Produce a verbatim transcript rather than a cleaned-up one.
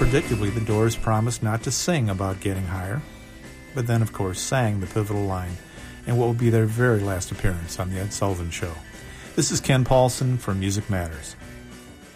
predictably, the Doors promised not to sing about getting higher, but then, of course, sang the pivotal line in what will be their very last appearance on The Ed Sullivan Show. This is Ken Paulson for Music Matters.